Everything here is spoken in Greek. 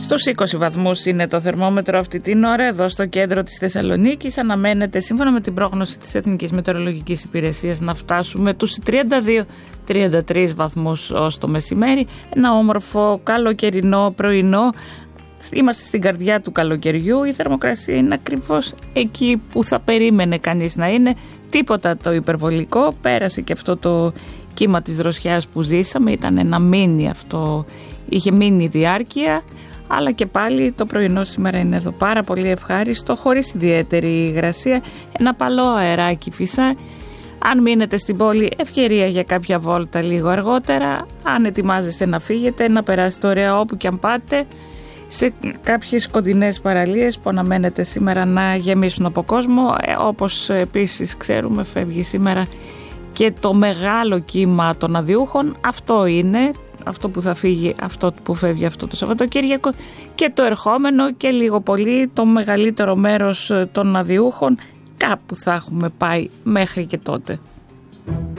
Στους 20 βαθμούς είναι το θερμόμετρο αυτή την ώρα εδώ στο κέντρο της Θεσσαλονίκης. Αναμένεται σύμφωνα με την πρόγνωση της Εθνικής Μετεωρολογικής Υπηρεσίας να φτάσουμε τους 32-33 βαθμούς ως το μεσημέρι. Ένα όμορφο καλοκαιρινό πρωινό. Είμαστε στην καρδιά του καλοκαιριού. Η θερμοκρασία είναι ακριβώς εκεί που θα περίμενε κανείς να είναι. Τίποτα το υπερβολικό. Πέρασε και αυτό το κύμα της δροσιάς που ζήσαμε. Ήταν ένα μίνι αυτό. Είχε μίνι διάρκεια. Αλλά και πάλι το πρωινό σήμερα είναι εδώ πάρα πολύ ευχάριστο, χωρίς ιδιαίτερη υγρασία. Ένα παλό αεράκι φυσά. Αν μείνετε στην πόλη, ευκαιρία για κάποια βόλτα λίγο αργότερα. Αν ετοιμάζεστε να φύγετε, να περάσετε ωραία όπου και αν πάτε, σε κάποιες κοντινές παραλίες που αναμένετε σήμερα να γεμίσουν από κόσμο. Όπως επίσης ξέρουμε, φεύγει σήμερα και το μεγάλο κύμα των αδιούχων. Αυτό είναι. Αυτό που θα φύγει, αυτό που φεύγει αυτό το Σαββατοκύριακο και το ερχόμενο και λίγο πολύ το μεγαλύτερο μέρος των αδιούχων κάπου θα έχουμε πάει μέχρι και τότε.